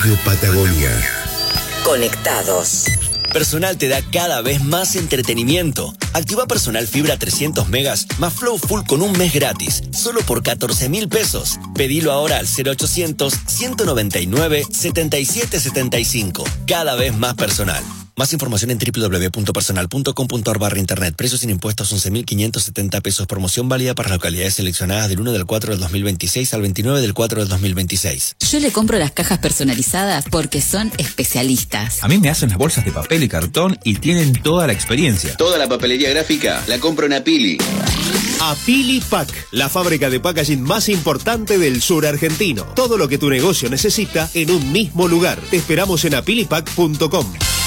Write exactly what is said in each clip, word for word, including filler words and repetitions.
Radio Patagonia. Conectados. Personal te da cada vez más entretenimiento. Activa Personal Fibra trescientos megas más Flow Full con un mes gratis, solo por catorce mil pesos. Pedilo ahora al cero ochocientos, ciento noventa y nueve, setenta y siete setenta y cinco. Cada vez más personal. Más información en doble u doble u doble u punto personal punto com punto a r barra internet. Precios sin impuestos once mil quinientos setenta pesos. Promoción válida para localidades seleccionadas del uno del cuatro del dos mil veintiséis al veintinueve del cuatro del dos mil veintiséis. Yo le compro las cajas personalizadas porque son especialistas. A mí me hacen las bolsas de papel y cartón y tienen toda la experiencia. Toda la papelería gráfica la compro en Apili. Apili Pack, la fábrica de packaging más importante del sur argentino. Todo lo que tu negocio necesita en un mismo lugar. Te esperamos en apilipack punto com.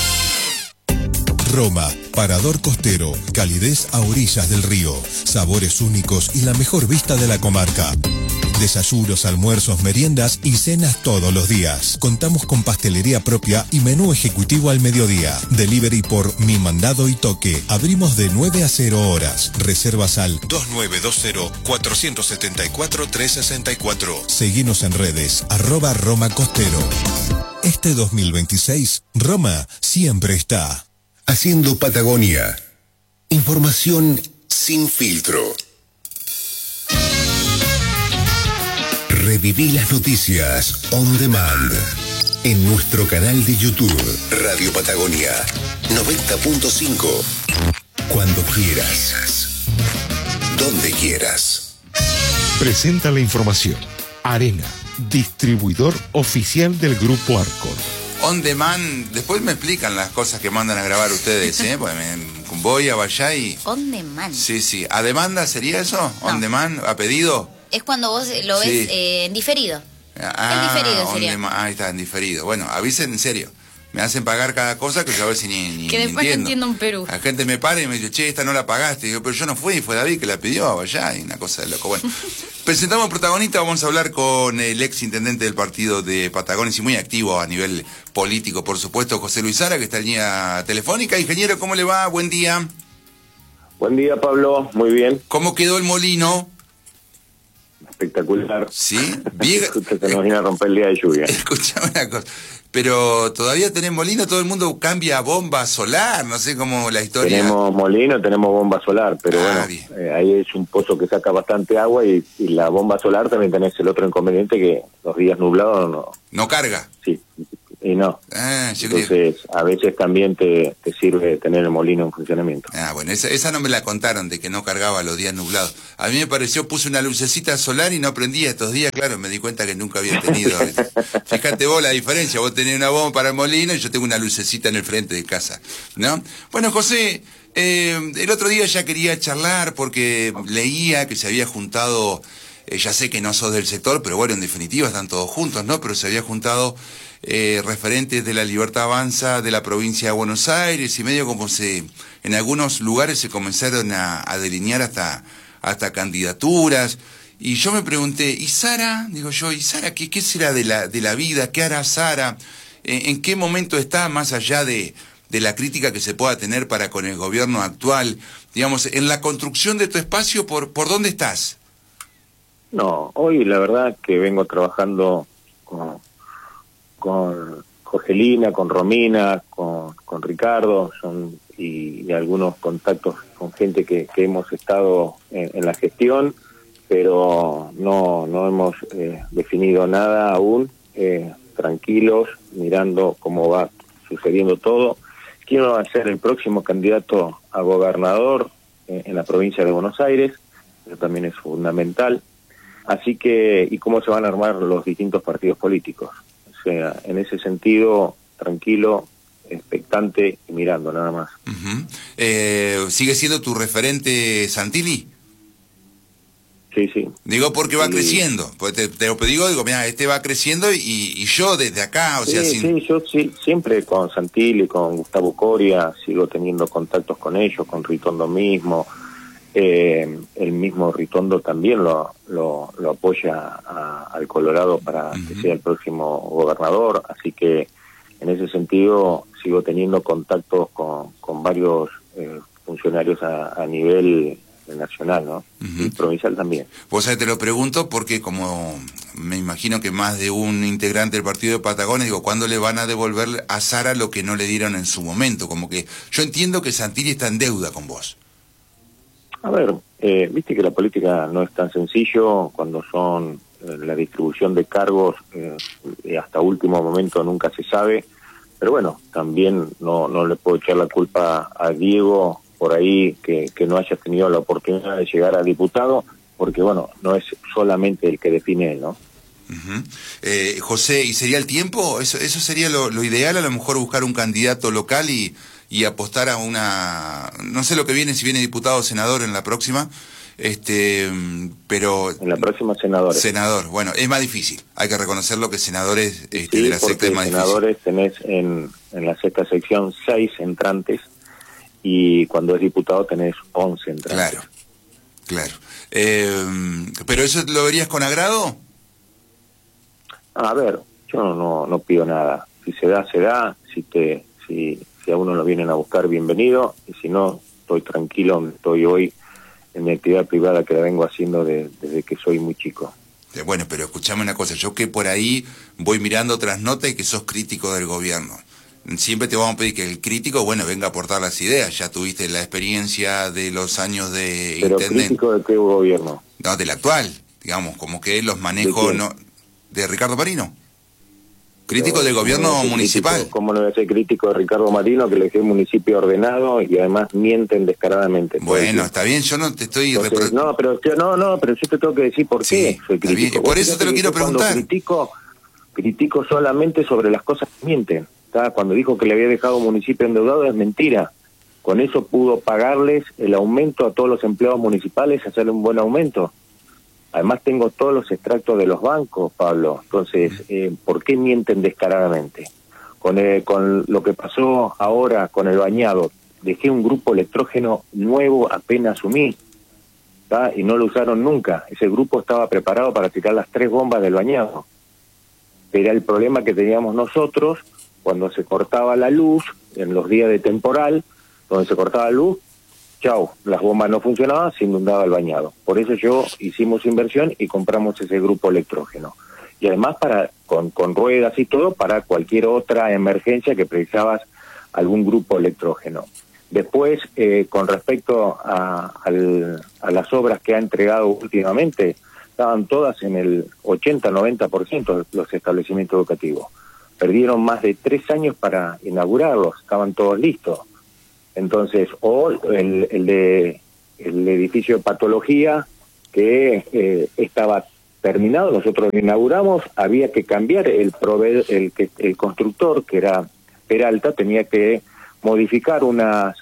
Roma, parador costero, calidez a orillas del río, sabores únicos y la mejor vista de la comarca. Desayunos, almuerzos, meriendas y cenas todos los días. Contamos con pastelería propia y menú ejecutivo al mediodía. Delivery por Mi Mandado y Toque. Abrimos de nueve a cero horas. Reservas al dos nueve dos cero, cuatro siete cuatro, tres seis cuatro. Seguinos en redes, arroba Roma Costero. Este dos mil veintiséis, Roma siempre está. Haciendo Patagonia. Información sin filtro. Reviví las noticias on demand en nuestro canal de YouTube Radio Patagonia noventa punto cinco. Cuando quieras, donde quieras. Presenta la información Arena, distribuidor oficial del Grupo Arcor. On demand, después me explican las cosas que mandan a grabar ustedes, ¿eh? Porque me, voy a Vallá y... On demand. Sí, sí. ¿A demanda sería eso? No. ¿On demand? ¿A pedido? Es cuando vos lo ves Sí. eh, en diferido. Ah, en diferido on sería. demand. Ahí está, en diferido. Bueno, avisen en serio. Me hacen pagar cada cosa que yo a veces ni, ni Que después ni no entiendo. entiendo un Perú. La gente me para y me dice, che, esta no la pagaste. Y digo, pero yo no fui, fue David que la pidió allá. Y una cosa de loco. Bueno, presentamos protagonista. Vamos a hablar con el ex intendente del partido de Patagonia y muy activo a nivel político, por supuesto, José Luis Zara, que está en línea telefónica. Ingeniero, ¿cómo le va? Buen día. Buen día, Pablo. Muy bien. ¿Cómo quedó el molino? Espectacular. ¿Sí? Bien. Justo se nos viene a romper el día de lluvia. Escuchame una cosa. Pero todavía tenés molino, todo el mundo cambia a bomba solar, no sé cómo la historia. Tenemos molino, tenemos bomba solar, pero Ah, bueno, eh, ahí es un pozo que saca bastante agua y, y la bomba solar también tenés el otro inconveniente que los días nublados no. No carga. Sí, y no. Ah, yo Entonces, creo. a veces también te, te sirve tener el molino en funcionamiento. Ah, bueno, esa, esa no me la contaron, de que no cargaba los días nublados. A mí me pareció, puse una lucecita solar y no prendía estos días, claro, me di cuenta que nunca había tenido. Fíjate vos la diferencia, vos tenés una bomba para el molino y yo tengo una lucecita en el frente de casa, ¿no? Bueno, José, eh, el otro día ya quería charlar porque leía que se había juntado, eh, ya sé que no sos del sector, pero bueno, en definitiva están todos juntos, ¿no? Pero se había juntado eh, referentes de la Libertad Avanza de la provincia de Buenos Aires y medio como se, en algunos lugares se comenzaron a, a delinear hasta, hasta candidaturas. Y yo me pregunté, ¿y Zara? Digo yo, ¿y Zara qué, qué será de la, de la vida? ¿Qué hará Zara? ¿En, en qué momento está, más allá de, de la crítica que se pueda tener para con el gobierno actual? Digamos, en la construcción de tu espacio, ¿por, por dónde estás? No, hoy la verdad que vengo trabajando con, con Jorgelina, con Romina, con, con Ricardo, son y, y algunos contactos con gente que, que hemos estado en, en la gestión, pero no no hemos eh, definido nada aún, eh, tranquilos, mirando cómo va sucediendo todo. ¿Quién va a ser el próximo candidato a gobernador eh, en la provincia de Buenos Aires? Eso también es fundamental. Así que, ¿y cómo se van a armar los distintos partidos políticos? O sea, en ese sentido, tranquilo, expectante y mirando nada más. Uh-huh. eh, ¿Sigue siendo tu referente Santilli? Sí, sí. Digo porque va sí. creciendo, pues te, te lo digo, digo, mira, este va creciendo y, y yo desde acá, o sí, sea, sin... sí, yo sí, siempre con Santilli, con Gustavo Coria, sigo teniendo contactos con ellos, con Ritondo mismo, eh, el mismo Ritondo también lo, lo, lo apoya a, al Colorado para uh-huh. que sea el próximo gobernador, así que en ese sentido sigo teniendo contactos con, con varios eh, funcionarios a, a nivel el nacional, ¿no? Uh-huh. Y provincial también. Vos sabés, te lo pregunto porque como me imagino que más de un integrante del partido de Patagones, digo, ¿cuándo le van a devolver a Sara lo que no le dieron en su momento? Como que yo entiendo que Santilli está en deuda con vos. A ver, eh, viste que la política no es tan sencillo cuando son eh, la distribución de cargos, eh, hasta último momento nunca se sabe, pero bueno, también no, no le puedo echar la culpa a Diego por ahí que, que no haya tenido la oportunidad de llegar a diputado, porque bueno, no es solamente el que define él, ¿no? Uh-huh. eh, José, ¿y sería el tiempo? Eso, eso sería lo, lo ideal, a lo mejor buscar un candidato local y, y apostar a una, no sé lo que viene, si viene diputado o senador en la próxima, este, pero en la próxima senador. Senador, bueno, es más difícil, hay que reconocerlo que senadores este, sí, de la secta es más senadores difícil. Tenés en, en la sexta sección seis entrantes y cuando es diputado tenés once entrantes. Claro, claro. Eh, ¿Pero eso lo verías con agrado? A ver, yo no, no, no pido nada. Si se da, se da. Si te, si, si a uno lo vienen a buscar, bienvenido. Y si no, estoy tranquilo. Estoy hoy en mi actividad privada que la vengo haciendo de, desde que soy muy chico. Bueno, pero escuchame una cosa. Yo que por ahí voy mirando otras notas y que sos crítico del gobierno. Siempre te vamos a pedir que el crítico, bueno, venga a aportar las ideas. Ya tuviste la experiencia de los años de ¿Pero intendente. crítico de qué gobierno? No, del actual. Digamos, como que los manejos... ¿De no de Ricardo Marino. Crítico del gobierno no municipal. Crítico, ¿Cómo no voy a ser crítico de Ricardo Marino, que le dejé un municipio ordenado y además mienten descaradamente? Bueno, está bien, yo no te estoy... Entonces, no, pero yo, no, no, pero yo te tengo que decir por sí, qué soy crítico. Bien, por eso te lo quiero preguntar. Cuando critico, critico solamente sobre las cosas que mienten. ¿Tá? Cuando dijo que le había dejado un municipio endeudado es mentira. Con eso pudo pagarles el aumento a todos los empleados municipales, hacerle un buen aumento. Además tengo todos los extractos de los bancos, Pablo. Entonces, eh, ¿por qué mienten descaradamente? Con, eh, con lo que pasó ahora con el bañado, dejé un grupo electrógeno nuevo apenas asumí, ¿tá? Y no lo usaron nunca. Ese grupo estaba preparado para tirar las tres bombas del bañado. Era el problema que teníamos nosotros cuando se cortaba la luz, en los días de temporal, donde se cortaba la luz, chau, las bombas no funcionaban, se inundaba el bañado. Por eso yo hicimos inversión y compramos ese grupo electrógeno. Y además para con, con ruedas y todo, para cualquier otra emergencia que precisabas algún grupo electrógeno. Después, eh, con respecto a, al, a las obras que ha entregado últimamente, estaban todas en el ochenta noventa por ciento de los establecimientos educativos. Perdieron más de tres años para inaugurarlos, estaban todos listos. Entonces, o el, el de el edificio de patología que eh, estaba terminado, nosotros lo inauguramos, había que cambiar el prove el que el constructor, que era Peralta, tenía que modificar unas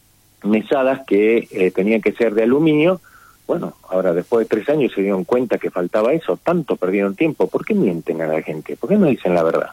mesadas que eh, tenían que ser de aluminio. Bueno, ahora después de tres años se dieron cuenta que faltaba eso, tanto perdieron tiempo. ¿Por qué mienten a la gente? ¿Por qué no dicen la verdad?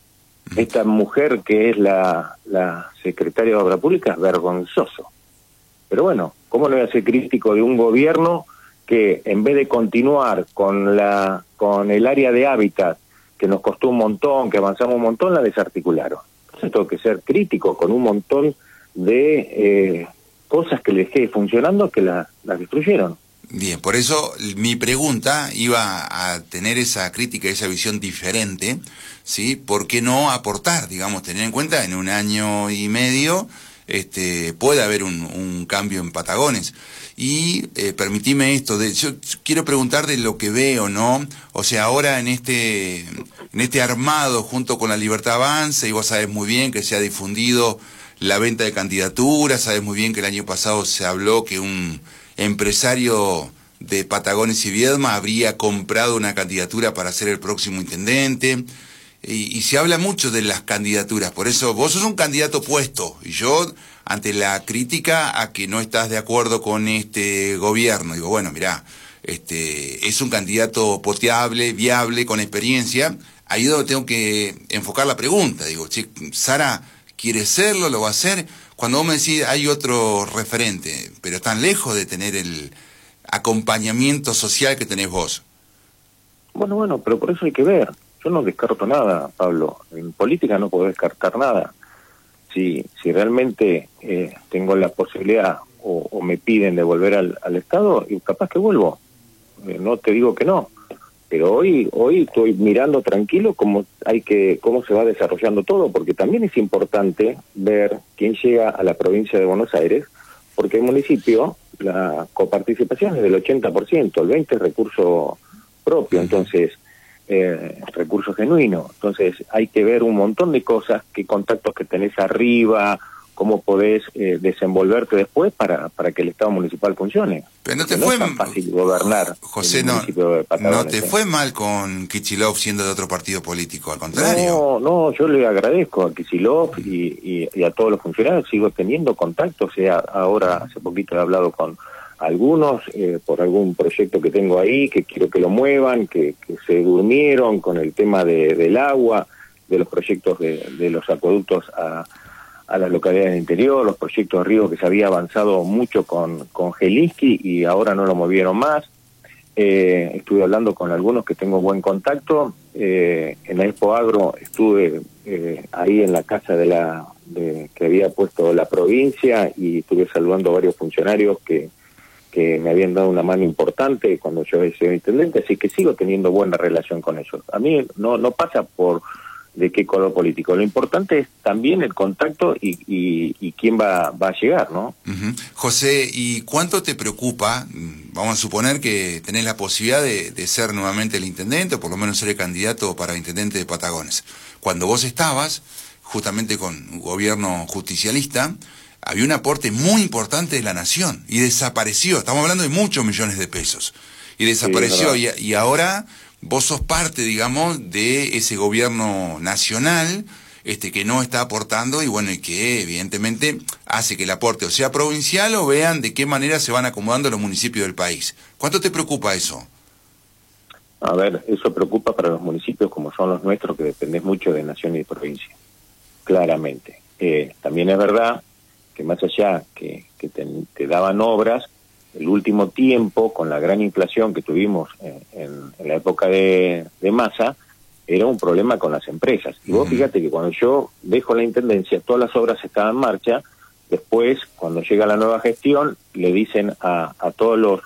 Esta mujer que es la, la secretaria de Obra Pública es vergonzoso. Pero bueno, ¿cómo no voy a ser crítico de un gobierno que en vez de continuar con la con el área de hábitat, que nos costó un montón, que avanzamos un montón, la desarticularon? Entonces tengo que ser crítico con un montón de eh, cosas que les dejé funcionando que la, las destruyeron. Bien, por eso mi pregunta iba a tener esa crítica, esa visión diferente, ¿sí? ¿Por qué no aportar, digamos, tener en cuenta en un año y medio este puede haber un, un cambio en Patagones? Y eh, permitime esto, de, yo quiero preguntar de lo que veo, ¿no? O sea, ahora en este, en este armado junto con la Libertad Avanza, y vos sabés muy bien que se ha difundido la venta de candidaturas, sabés muy bien que el año pasado se habló que un empresario de Patagones y Viedma habría comprado una candidatura para ser el próximo intendente, y, y se habla mucho de las candidaturas. Por eso vos sos un candidato puesto, y yo, ante la crítica a que no estás de acuerdo con este gobierno, digo, bueno, mirá, este, es un candidato poteable, viable, con experiencia. Ahí es donde tengo que enfocar la pregunta. Digo, che, Sara quiere serlo, lo va a hacer. Cuando vos me decís, hay otro referente, pero están lejos de tener el acompañamiento social que tenés vos. Bueno, bueno, pero por eso hay que ver. Yo no descarto nada, Pablo. En política no puedo descartar nada. Si, si realmente eh, tengo la posibilidad o, o me piden de volver al, al Estado, y capaz que vuelvo. Eh, no te digo que no, pero hoy hoy estoy mirando tranquilo cómo hay que cómo se va desarrollando todo, porque también es importante ver quién llega a la provincia de Buenos Aires, porque el municipio, la coparticipación es del ochenta por ciento, el veinte por ciento es recurso propio, entonces eh, recurso genuino. Entonces hay que ver un montón de cosas, qué contactos que tenés arriba, cómo podés eh, desenvolverte después para, para que el Estado municipal funcione. Pero no te no fue es tan fácil gobernar. José, no, no te fue mal con Kicillof siendo de otro partido político, al contrario. No, no, yo le agradezco a Kicillof y, y, y a todos los funcionarios, sigo teniendo contacto, o sea, ahora hace poquito he hablado con algunos eh, por algún proyecto que tengo ahí, que quiero que lo muevan, que, que se durmieron con el tema de, del agua, de los proyectos de, de los acueductos a a las localidades del interior, los proyectos de río que se había avanzado mucho con, con Gelinski y ahora no lo movieron más. Eh, estuve hablando con algunos que tengo buen contacto. Eh, en la Expo Agro estuve eh, ahí en la casa de la de, que había puesto la provincia y estuve saludando a varios funcionarios que, que me habían dado una mano importante cuando yo era intendente, así que sigo teniendo buena relación con ellos. A mí no, no pasa por de qué color político. Lo importante es también el contacto y, y, y quién va, va a llegar, ¿no? Uh-huh. José, ¿y cuánto te preocupa? Vamos a suponer que tenés la posibilidad de, de ser nuevamente el intendente, o por lo menos ser el candidato para intendente de Patagones. Cuando vos estabas, justamente con un gobierno justicialista, había un aporte muy importante de la nación, y desapareció. Estamos hablando de muchos millones de pesos. Y desapareció, sí, y, y ahora vos sos parte, digamos, de ese gobierno nacional este que no está aportando y bueno, y que evidentemente hace que el aporte o sea provincial o vean de qué manera se van acomodando los municipios del país. ¿Cuánto te preocupa eso? A ver, eso preocupa para los municipios como son los nuestros, que dependen mucho de nación y de provincia, claramente. Eh, también es verdad que más allá que, que te, te daban obras, el último tiempo, con la gran inflación que tuvimos en, en, en la época de, de Massa, era un problema con las empresas. Y vos fíjate que cuando yo dejo la intendencia, todas las obras estaban en marcha. Después, cuando llega la nueva gestión, le dicen a, a todos los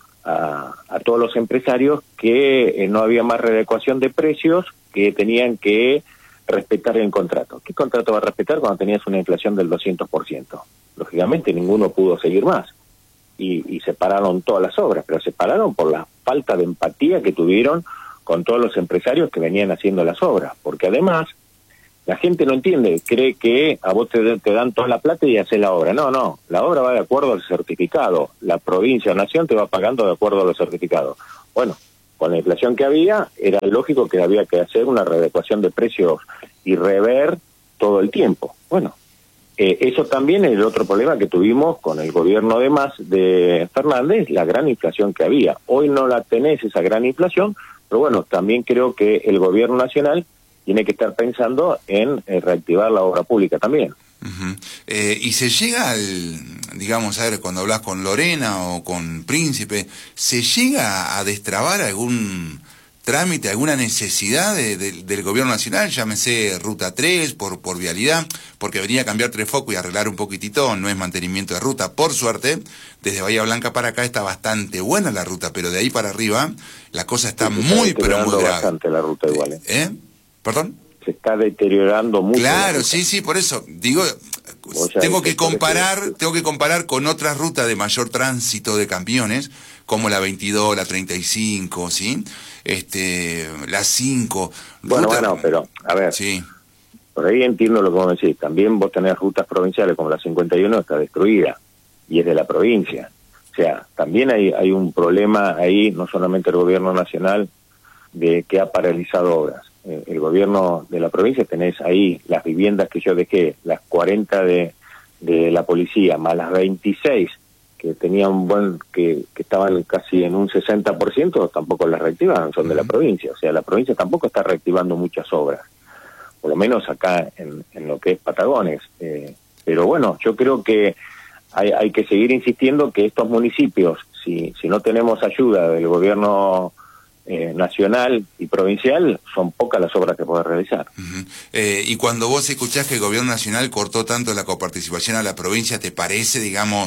a, a todos los empresarios que eh, no había más readecuación de precios, que tenían que respetar el contrato. ¿Qué contrato va a respetar cuando tenías una inflación del doscientos por ciento? Lógicamente ninguno pudo seguir más. Y, y se pararon todas las obras, pero se pararon por la falta de empatía que tuvieron con todos los empresarios que venían haciendo las obras, porque además la gente no entiende, cree que a vos te, te dan toda la plata y haces la obra. No, no, la obra va de acuerdo al certificado, la provincia o nación te va pagando de acuerdo a los certificados. Bueno, con la inflación que había, era lógico que había que hacer una readecuación de precios y rever todo el tiempo. Bueno, Eh, eso también es el otro problema que tuvimos con el gobierno de Mas de Fernández, la gran inflación que había. Hoy no la tenés esa gran inflación, pero bueno, también creo que el gobierno nacional tiene que estar pensando en eh, reactivar la obra pública también. Uh-huh. Eh, y se llega al, digamos, a ver, cuando hablas con Lorena o con Príncipe, ¿se llega a destrabar algún trámite, alguna necesidad de, de, del gobierno nacional, llámese Ruta tres, por, por vialidad, porque venía a cambiar tres focos y arreglar un poquitito, no es mantenimiento de ruta? Por suerte, desde Bahía Blanca para acá está bastante buena la ruta, pero de ahí para arriba la cosa está sí, muy, está pero muy grave. Bastante la ruta igual, ¿eh? ¿Eh? ¿Perdón? Se está deteriorando mucho. Claro, sí, sí, por eso, digo, tengo que comparar, tengo que comparar con otras rutas de mayor tránsito de camiones, como la veintidós, la treinta y cinco, ¿sí? Este, la cinco. Bueno, ruta... bueno, pero, a ver, sí. Por ahí entiendo lo que vos decís. También vos tenés rutas provinciales como la cincuenta y uno, está destruida, y es de la provincia. O sea, también hay, hay un problema ahí, no solamente el gobierno nacional, de que ha paralizado obras. Eh, el gobierno de la provincia, tenés ahí las viviendas que yo dejé, las cuarenta de, de la policía, más las veintiséis que tenían un buen, que, que estaban casi en un sesenta por ciento, tampoco las reactivan, son de la provincia. O sea, la provincia tampoco está reactivando muchas obras, por lo menos acá en, en lo que es Patagones. Eh, pero bueno, yo creo que hay, hay que seguir insistiendo que estos municipios, si, si no tenemos ayuda del gobierno Eh, nacional y provincial, son pocas las obras que podés realizar. Uh-huh. eh, y cuando vos escuchás que el gobierno nacional cortó tanto la coparticipación a la provincia, ¿te parece, digamos,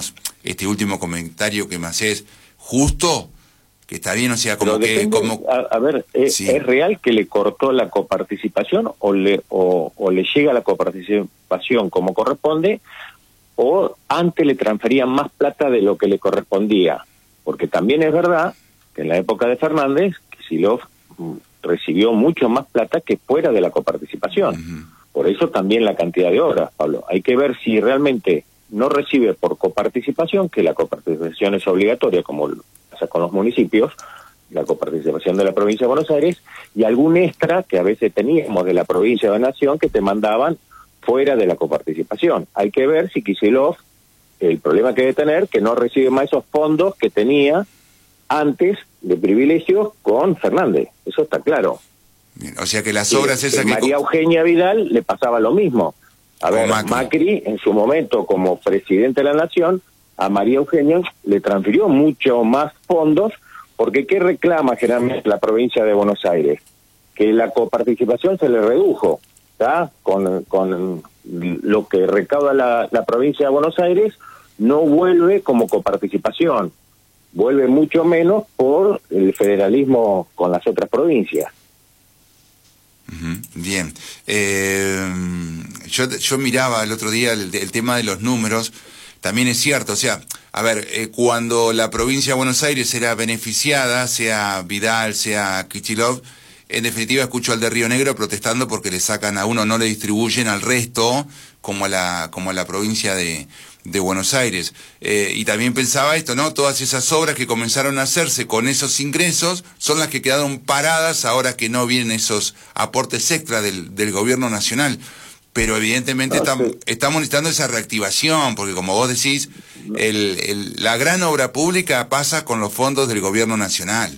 este último comentario que me haces justo, que está bien, o sea, como Pero que... depende, como a, a ver, ¿es, sí. ¿es real que le cortó la coparticipación o le, o, o le llega la coparticipación como corresponde, o antes le transferían más plata de lo que le correspondía? Porque también es verdad que en la época de Fernández, Kicillof recibió mucho más plata que fuera de la coparticipación. Uh-huh. Por eso también la cantidad de obras, Pablo. Hay que ver si realmente no recibe por coparticipación, que la coparticipación es obligatoria, como pasa con los municipios, la coparticipación de la provincia de Buenos Aires, y algún extra que a veces teníamos de la provincia de la Nación que te mandaban fuera de la coparticipación. Hay que ver si Kicillof, el problema que debe tener, que no recibe más esos fondos que tenía antes de privilegios con Fernández. Eso está claro. Bien, o sea que las obras que, esas que que... María Eugenia Vidal le pasaba lo mismo. A ver, Macri. Macri, en su momento como presidente de la Nación, a María Eugenia le transfirió mucho más fondos, porque ¿qué reclama generalmente la provincia de Buenos Aires? Que la coparticipación se le redujo, ¿está? Con, con lo que recauda la, la provincia de Buenos Aires, no vuelve como coparticipación, vuelve mucho menos por el federalismo con las otras provincias. Uh-huh. Bien. Eh, yo, yo miraba el otro día el, el tema de los números. También es cierto, o sea, a ver, eh, cuando la provincia de Buenos Aires era beneficiada, sea Vidal, sea Kicillof, en definitiva escucho al de Río Negro protestando porque le sacan a uno, no le distribuyen al resto, como a la, como a la provincia de, de Buenos Aires. Eh, y también pensaba esto, ¿no? Todas esas obras que comenzaron a hacerse con esos ingresos son las que quedaron paradas ahora que no vienen esos aportes extra del, del gobierno nacional. Pero evidentemente no, tam, sí. estamos necesitando esa reactivación, porque como vos decís, el, el, la gran obra pública pasa con los fondos del gobierno nacional.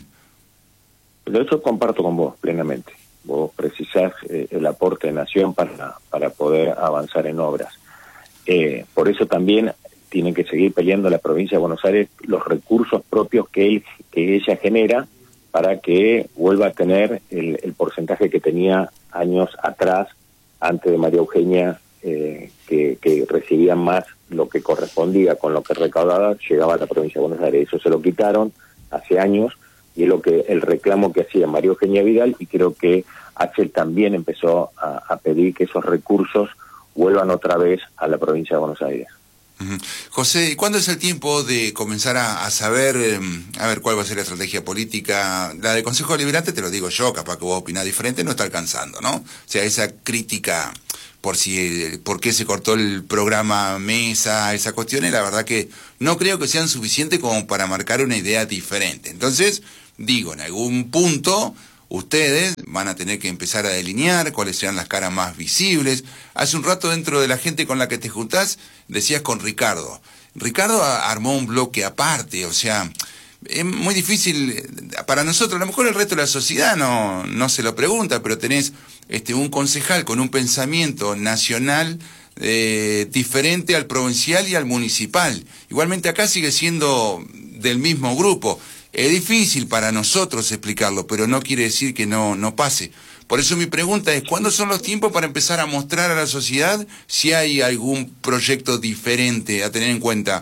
Pero eso comparto con vos plenamente. Vos precisás eh, el aporte de Nación para, para poder avanzar en obras. Eh, por eso también tienen que seguir peleando la provincia de Buenos Aires los recursos propios que, él, que ella genera para que vuelva a tener el, el porcentaje que tenía años atrás, antes de María Eugenia, eh, que, que recibía más lo que correspondía con lo que recaudaba, llegaba a la provincia de Buenos Aires. Eso se lo quitaron hace años, y es lo que el reclamo que hacía María Eugenia Vidal, y creo que Axel también empezó a, a pedir que esos recursos vuelvan otra vez a la provincia de Buenos Aires. Uh-huh. José, ¿cuándo es el tiempo de comenzar a, a saber, eh, a ver cuál va a ser la estrategia política? La del Consejo Deliberante, te lo digo yo, capaz que vos opinás diferente, no está alcanzando, ¿no? O sea, esa crítica por si, por qué se cortó el programa Mesa, esa cuestión, la verdad que no creo que sean suficientes como para marcar una idea diferente. Entonces, digo, en algún punto ustedes van a tener que empezar a delinear cuáles serán las caras más visibles. Hace un rato, dentro de la gente con la que te juntás, decías con Ricardo. Ricardo armó un bloque aparte, o sea, es muy difícil para nosotros, a lo mejor el resto de la sociedad no, no se lo pregunta, pero tenés este, un concejal con un pensamiento nacional eh, diferente al provincial y al municipal. Igualmente acá sigue siendo del mismo grupo. Es difícil para nosotros explicarlo, pero no quiere decir que no, no pase. Por eso mi pregunta es, ¿cuándo son los tiempos para empezar a mostrar a la sociedad si hay algún proyecto diferente a tener en cuenta?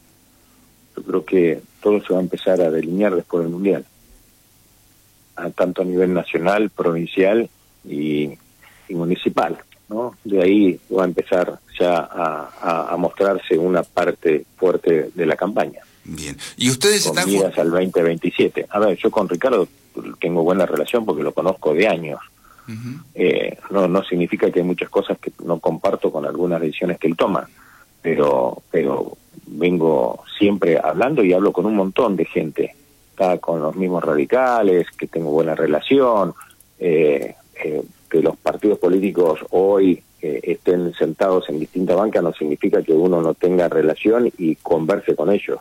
Yo creo que todo se va a empezar a delinear después del Mundial, a tanto a nivel nacional, provincial y, y municipal, ¿no? De ahí va a empezar ya a, a, a mostrarse una parte fuerte de la campaña. Bien. ¿Y ustedes con están miras al veinte veintisiete? A ver, yo con Ricardo tengo buena relación porque lo conozco de años. Uh-huh. Eh, no, no significa que hay muchas cosas que no comparto con algunas decisiones que él toma, pero, pero vengo siempre hablando y hablo con un montón de gente. Está con los mismos radicales, que tengo buena relación, eh, eh, que los partidos políticos hoy eh, estén sentados en distintas bancas no significa que uno no tenga relación y converse con ellos.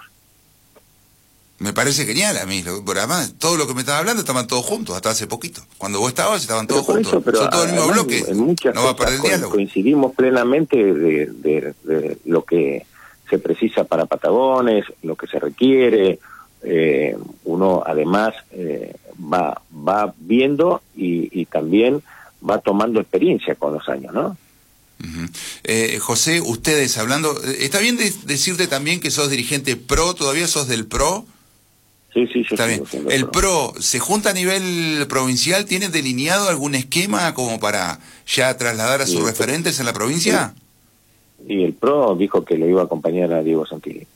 Me parece genial a mí, por además, todo lo que me estaba hablando estaban todos juntos, hasta hace poquito. Cuando vos estabas estaban todos juntos, eso, pero son todos el mismo bloque, en muchas no va a perder el diálogo. Coincidimos plenamente de, de, de lo que se precisa para Patagones, lo que se requiere, eh, uno además eh, va, va viendo y, y también va tomando experiencia con los años, ¿no? Uh-huh. eh, José, ustedes hablando, ¿está bien de, decirte también que sos dirigente PRO? ¿Todavía sos del PRO? Sí, sí, yo Está bien. ¿El PRO. PRO se junta a nivel provincial? ¿Tiene delineado algún esquema como para ya trasladar a sus sí, referentes en la provincia? Sí. Y el PRO dijo que lo iba a acompañar a Diego Santilli.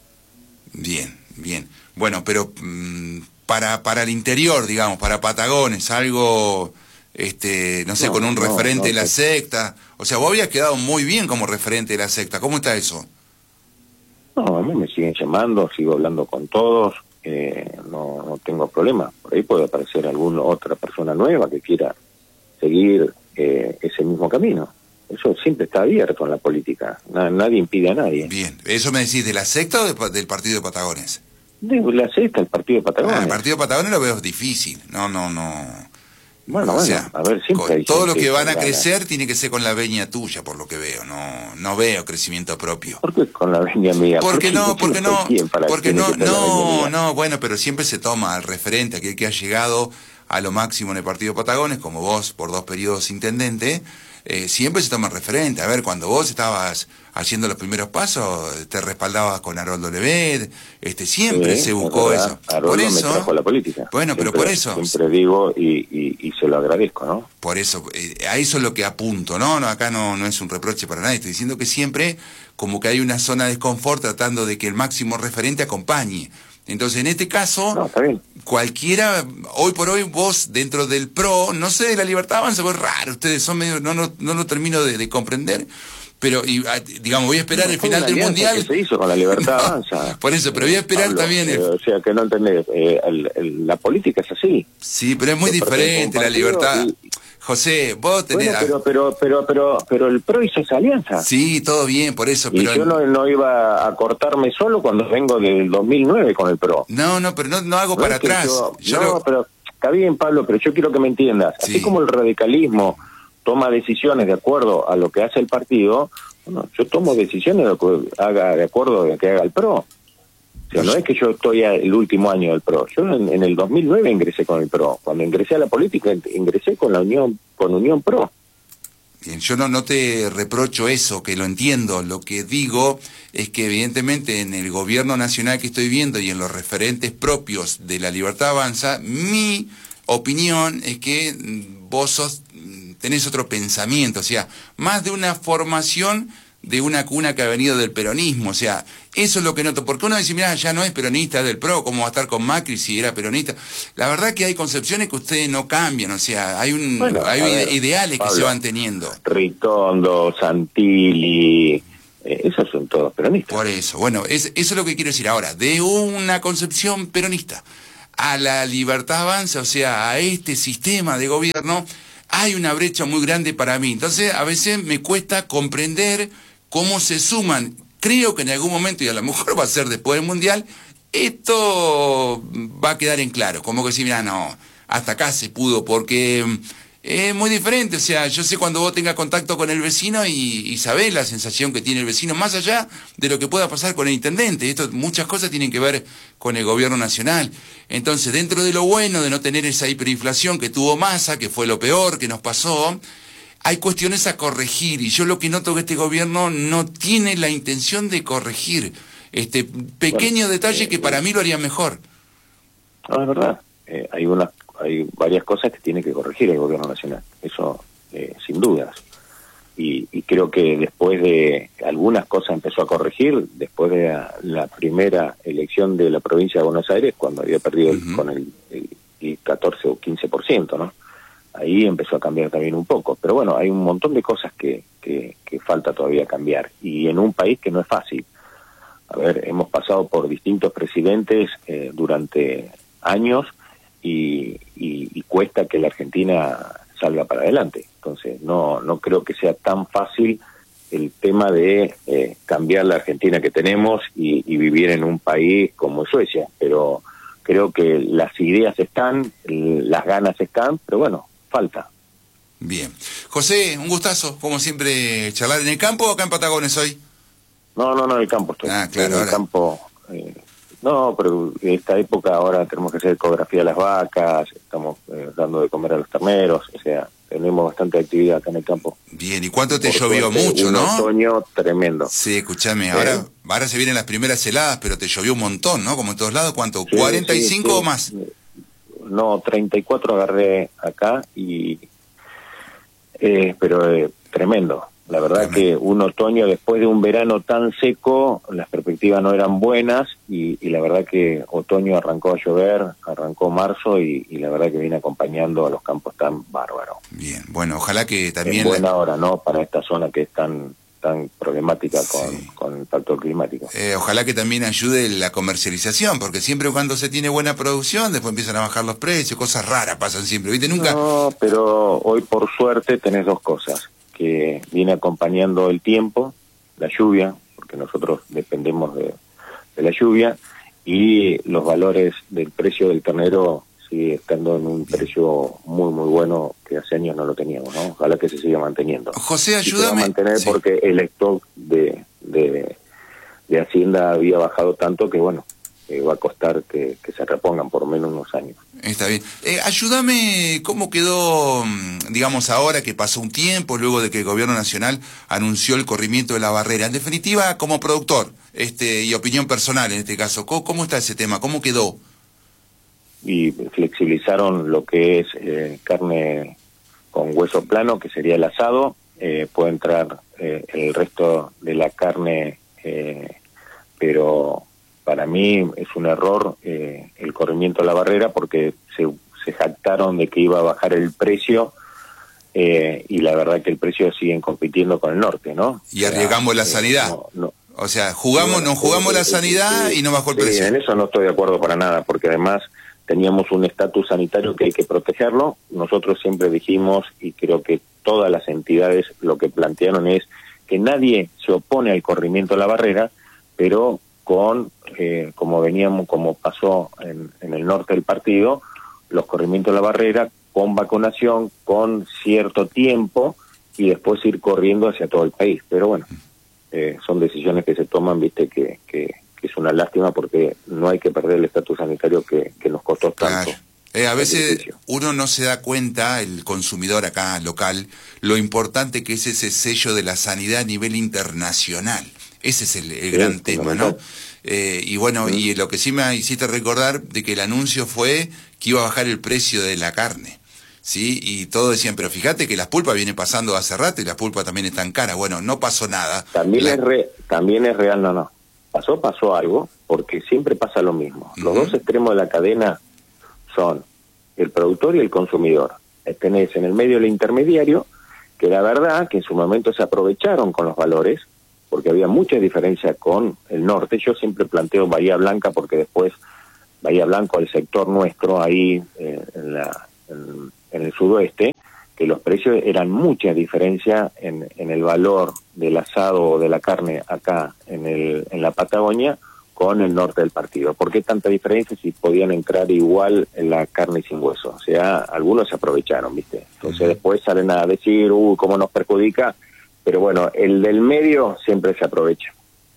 Bien, bien. Bueno, pero mmm, para para el interior, digamos, para Patagones, algo, este, no sé, no, con un no, referente no, de la no. secta. O sea, vos habías quedado muy bien como referente de la secta. ¿Cómo está eso? No, a mí me siguen llamando, sigo hablando con todos. Eh, no, no tengo problema. Por ahí puede aparecer alguna otra persona nueva que quiera seguir eh, ese mismo camino. Eso siempre está abierto en la política. Na, nadie impide a nadie. Bien. ¿Eso me decís de la secta o de, del Partido de Patagones? De la secta, el Partido de Patagones. Ah, el Partido de Patagones lo veo difícil. No, no, no. Bueno, o bueno, sea, a ver, siempre hay todo lo que van a gana. crecer tiene que ser con la veña tuya, por lo que veo. No no veo crecimiento propio. ¿Por qué con la veña mía? ¿Por qué no? ¿Por qué no? Porque no, no, no, no, bueno, pero siempre se toma al referente, aquel que ha llegado a lo máximo en el Partido de Patagones, como vos por dos periodos intendente, eh, siempre se toma el referente. A ver, cuando vos estabas haciendo los primeros pasos, te respaldabas con Haroldo Levet, este, siempre sí, se buscó eso. Haroldo por eso, me trajo a la política. Bueno, siempre, pero por eso. Siempre digo y, y, y se lo agradezco, ¿no? Por eso, eh, a eso es lo que apunto, ¿no? no acá no, no es un reproche para nadie, estoy diciendo que siempre como que hay una zona de desconfort tratando de que el máximo referente acompañe. Entonces, en este caso, no, está bien. Cualquiera, hoy por hoy vos dentro del PRO, no sé, de la Libertad Avanza, pues raro, ustedes son medio, no, no, no lo termino de, de comprender. Pero, y, digamos, voy a esperar no, el final del Mundial. Que se hizo con la Libertad no, Avanza. Por eso, pero voy a esperar Pablo, también... El... Eh, o sea, que no entendés, eh, el, el, la política es así. Sí, pero es muy diferente la libertad. Y... José, vos tenés... Bueno, pero, pero, pero, pero, pero el PRO hizo esa alianza. Sí, todo bien, por eso. Pero... Y yo no, no iba a cortarme solo cuando vengo del dos mil nueve con el PRO. No, no, pero no, no hago no para es atrás. Yo, yo no, lo... pero está bien, Pablo, pero yo quiero que me entiendas. Sí. Así como el radicalismo toma decisiones de acuerdo a lo que hace el partido... Bueno, yo tomo decisiones de lo que haga de acuerdo a lo que haga el PRO. O sea, no es que yo estoy el último año del PRO. Yo en, en el dos mil nueve ingresé con el PRO. Cuando ingresé a la política, ingresé con la Unión, con Unión PRO. Bien, yo no, no te reprocho eso, que lo entiendo. Lo que digo es que evidentemente en el gobierno nacional que estoy viendo y en los referentes propios de la Libertad Avanza, mi opinión es que vos sos... tenés otro pensamiento, o sea, más de una formación de una cuna que ha venido del peronismo, o sea, eso es lo que noto, porque uno dice, mira, ya no es peronista del PRO, ¿cómo va a estar con Macri si era peronista? La verdad que hay concepciones que ustedes no cambian, o sea, hay un bueno, hay ver, ideales Pablo, que se van teniendo. Ritondo, Santilli, eh, esos son todos peronistas. Por eso, bueno, es, eso es lo que quiero decir ahora, de una concepción peronista a la Libertad Avanza, o sea, a este sistema de gobierno, hay una brecha muy grande para mí. Entonces, a veces me cuesta comprender cómo se suman. Creo que en algún momento, y a lo mejor va a ser después del Mundial, esto va a quedar en claro. Como que si, mira, no, hasta acá se pudo, porque es muy diferente. O sea, yo sé cuando vos tengas contacto con el vecino y, y sabés la sensación que tiene el vecino, más allá de lo que pueda pasar con el intendente. Esto, muchas cosas tienen que ver con el gobierno nacional. Entonces, dentro de lo bueno de no tener esa hiperinflación que tuvo Massa, que fue lo peor que nos pasó, hay cuestiones a corregir. Y yo lo que noto que este gobierno no tiene la intención de corregir este pequeño bueno, detalle eh, que para mí lo haría mejor. No, es verdad. Eh, hay unas, hay varias cosas que tiene que corregir el gobierno nacional. Eso, eh, sin dudas. Y, y creo que después de algunas cosas empezó a corregir, después de la, la primera elección de la provincia de Buenos Aires, cuando había perdido el, uh-huh. con el, el, el catorce o quince por ciento, ¿no? Ahí empezó a cambiar también un poco. Pero bueno, hay un montón de cosas que, que, que falta todavía cambiar. Y en un país que no es fácil. A ver, hemos pasado por distintos presidentes eh, durante años y, y, y cuesta que la Argentina salga para adelante. Entonces, no no creo que sea tan fácil el tema de eh, cambiar la Argentina que tenemos y, y vivir en un país como Suecia. Pero creo que las ideas están, las ganas están, pero bueno, falta. Bien. José, un gustazo, como siempre, charlar en el campo o acá en Patagones hoy. No, no, no, en el campo estoy. Ah, claro. En el ahora... campo... Eh, no, pero en esta época ahora tenemos que hacer ecografía de las vacas, estamos eh, dando de comer a los terneros, o sea... tenemos bastante actividad acá en el campo. Bien, ¿y cuánto te Por llovió? suerte, Mucho, un ¿no? otoño tremendo. Sí, escúchame, ¿Eh? ahora, ahora se vienen las primeras heladas, pero te llovió un montón, ¿no? Como en todos lados, ¿cuánto? Sí, ¿cuarenta y cinco sí, sí. o más? No, treinta y cuatro agarré acá, y eh, pero eh, tremendo. La verdad tremendo. Que un otoño después de un verano tan seco, las perspectivas no eran buenas, y, y la verdad que otoño arrancó a llover, arrancó marzo, y, y la verdad que viene acompañando a los campos tan bárbaros. Bien, bueno, ojalá que también... En buena la... hora, ¿no? Para esta zona que es tan... tan problemática con, sí. con el factor climático. Eh, ojalá que también ayude la comercialización, porque siempre cuando se tiene buena producción, después empiezan a bajar los precios, cosas raras pasan siempre, ¿viste? Nunca... No, pero hoy por suerte tenés dos cosas, que viene acompañando el tiempo, la lluvia, porque nosotros dependemos de, de la lluvia, y los valores del precio del ternero sigue estando en un Bien. precio muy, muy bueno, que hace años no lo teníamos, ¿no? Ojalá que se siga manteniendo. José, ayúdame. Se va a mantener sí. porque el stock de, de, de Hacienda había bajado tanto que, bueno, eh, va a costar que, que se repongan por lo menos unos años. Está bien. Eh, ayúdame, ¿cómo quedó, digamos, ahora que pasó un tiempo, luego de que el Gobierno Nacional anunció el corrimiento de la barrera? En definitiva, como productor, este y opinión personal en este caso, ¿cómo, cómo está ese tema? ¿Cómo quedó? Y flexibilizaron lo que es eh, carne con hueso plano, que sería el asado. Eh, puede entrar eh, el resto de la carne, eh, pero para mí es un error eh, el corrimiento de la barrera, porque se, se jactaron de que iba a bajar el precio, eh, y la verdad que el precio siguen compitiendo con el norte, ¿no? Y arriesgamos o sea, la sanidad. Eh, no, no. O sea, jugamos, bueno, nos jugamos eh, la sanidad eh, y no bajó el precio. Sí, en eso no estoy de acuerdo para nada, porque además teníamos un estatus sanitario que hay que protegerlo. Nosotros siempre dijimos, y creo que todas las entidades lo que plantearon es que nadie se opone al corrimiento de la barrera, pero con, eh, como veníamos, como pasó en, en el norte del partido, los corrimientos de la barrera con vacunación, con cierto tiempo, y después ir corriendo hacia todo el país. Pero bueno, eh, son decisiones que se toman, viste, que... que que es una lástima, porque no hay que perder el estatus sanitario que, que nos costó tanto. Claro. Eh, a veces uno no se da cuenta, el consumidor acá local, lo importante que es ese sello de la sanidad a nivel internacional. Ese es el, el sí, gran tema, ¿no? Eh, y bueno, sí. y lo que sí me hiciste recordar de que el anuncio fue que iba a bajar el precio de la carne. Sí, y todos decían, pero fíjate que las pulpas vienen pasando hace rato y las pulpas también están caras. Bueno, no pasó nada. También, la... es, re, también es real, no, no. Pasó, pasó algo, porque siempre pasa lo mismo. Uh-huh. Los dos extremos de la cadena son el productor y el consumidor. Tenés en el medio el intermediario, que la verdad que en su momento se aprovecharon con los valores, porque había mucha diferencia con el norte. Yo siempre planteo Bahía Blanca, porque después Bahía Blanca, el sector nuestro, ahí eh, en, la, en, en el sudoeste, que los precios eran mucha diferencia en, en el valor del asado o de la carne acá en, el, en la Patagonia con el norte del partido. ¿Por qué tanta diferencia si podían entrar igual en la carne sin hueso? O sea, algunos se aprovecharon, ¿viste? Entonces uh-huh. después salen a decir, uy, cómo nos perjudica, pero bueno, el del medio siempre se aprovecha.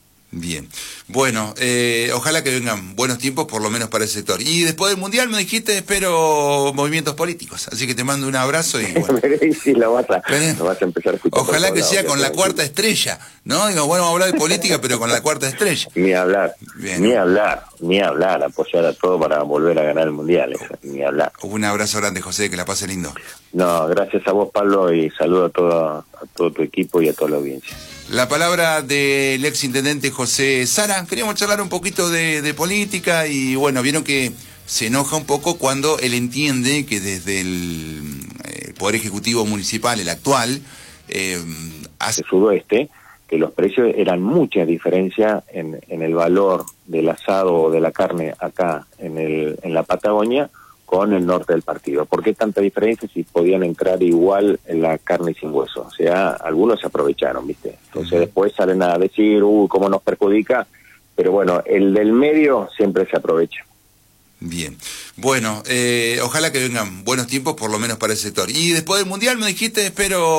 Bien, bueno, eh, ojalá que vengan buenos tiempos por lo menos para el sector. Y después del Mundial me dijiste, espero movimientos políticos, así que te mando un abrazo y bueno. sí, lo vas a, lo vas a empezar a escuchar. Ojalá que sea con la cuarta estrella, ¿no? Digo, bueno, vamos a hablar de política, pero con la cuarta estrella. Ni hablar, Bien. ni hablar, ni hablar, apoyar a todo para volver a ganar el Mundial, eso, ni hablar. Un abrazo grande, José, que la pase lindo. No, gracias a vos, Pablo, y saludo a todo, a todo tu equipo y a toda la audiencia. La palabra del ex intendente José Sara. Queríamos charlar un poquito de, de política y bueno, vieron que se enoja un poco cuando él entiende que desde el, el Poder Ejecutivo Municipal, el actual, eh, hace... el sudoeste, que los precios eran mucha diferencia en, en el valor del asado o de la carne acá en, el, en la Patagonia con el norte del partido. ¿Por qué tanta diferencia si podían entrar igual en la carne sin hueso? O sea, algunos se aprovecharon, ¿viste? Entonces uh-huh. después salen a decir, uy, cómo nos perjudica, pero bueno, el del medio siempre se aprovecha. Bien, bueno, eh, ojalá que vengan buenos tiempos por lo menos para el sector. Y después del Mundial me dijiste, espero...